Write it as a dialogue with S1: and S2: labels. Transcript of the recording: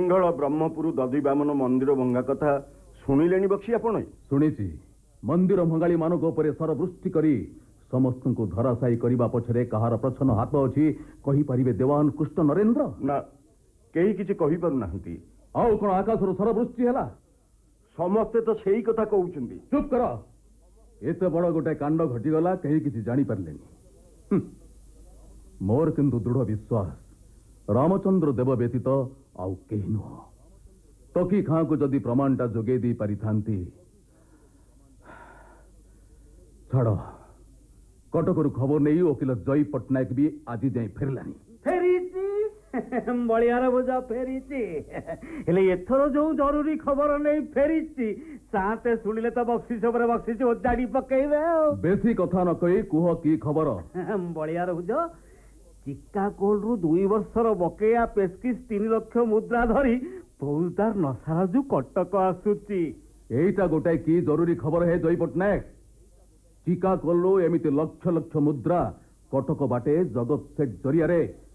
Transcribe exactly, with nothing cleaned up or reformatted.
S1: ସିଂହଳ ବ୍ରହ୍ମପୁର ଦଧିବାମନ ମନ୍ଦିର ଭଙ୍ଗା କଥା ଶୁଣିଲେଣି ବକ୍ସି ଆପଣ?
S2: ଶୁଣିଛି। ମନ୍ଦିର ଭଙ୍ଗାଳି ମାନଙ୍କ ଉପରେ ସରବୃଷ୍ଟି କରି ସମସ୍ତଙ୍କୁ ଧରାଶାୟୀ କରିବା ପଛରେ କାହାର ପ୍ରଚ୍ଛନ୍ନ ହାତ ଅଛି କହିପାରିବେ ଦେୱାନ କୃଷ୍ଣ ନରେନ୍ଦ୍ର?
S1: ନା, କେହି କିଛି କହିପାରୁନାହାନ୍ତି।
S2: ଆଉ କଣ ଆକାଶରୁ ସରବୃଷ୍ଟି ହେଲା?
S1: ସମସ୍ତେ ତ ସେଇ କଥା କହୁଛନ୍ତି।
S2: ଚୁପ୍ କର। ଏତେ ବଡ ଗୋଟେ କାଣ୍ଡ ଘଟିଗଲା, କେହି କିଛି ଜାଣିପାରିଲେନି। ମୋର କିନ୍ତୁ ଦୃଢ ବିଶ୍ୱାସ ରାମଚନ୍ଦ୍ର ଦେବ ବ୍ୟତୀତ ଆଉ କେହି ନୁହଁ। ଟକି ଖାଁକୁ ଯଦି ପ୍ରମାଣଟା ଯୋଗାଇ ଦେଇ ପାରିଥାନ୍ତି। ଛାଡ଼, କଟକରୁ ଖବର ନେଇ ଓକିଲ ଜୟ ପଟ୍ଟନାୟକ ବି ଆଜି ଯାଇ ଫେରିଲାନି।
S3: ଫେରିଛି ବଳିଆର ଭୁଜା ଫେରିଛି। ହେଲେ ଏଥର ଯୋଉ ଜରୁରୀ ଖବର ନେଇ ଫେରିଛି ସାତେ ଶୁଣିଲେ ତ ବକ୍ସିସ ଉପରେ ବକ୍ସିସ ଓଜାଡି ପକେଇବେ ଆଉ।
S2: ବେଶୀ କଥା ନ କହି କୁହ କି ଖବର?
S3: ବଳିଆର ଭୁଜ ଚିକାଗୋଲରୁ ଦୁଇ ବର୍ଷର ବକେୟା ପେସ୍କିସ୍ ତିନି ଲକ୍ଷ ମୁଦ୍ରା ଧରି ଫୌଜଦାର ନସାରାଜୁ କଟକ ଆସୁଛି।
S2: ଏଇଟା ଗୋଟାଏ କି ଜରୁରୀ ଖବର ହେ ଜୟ ପଟ୍ଟନାୟକ? ଚିକାଗୋଲରୁ ଏମିତି ଲକ୍ଷ ଲକ୍ଷ ମୁଦ୍ରା କଟକ ବାଟେ ଜଗତ ସେଠ ଜରିଆରେ